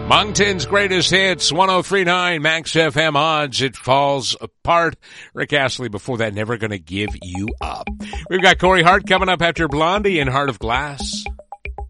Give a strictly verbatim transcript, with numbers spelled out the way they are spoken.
Moncton's greatest hits, one oh three point nine Max F M odds. It falls apart. Rick Astley before that, Never Gonna Give You Up. We've got Corey Hart coming up after Blondie and Heart of Glass.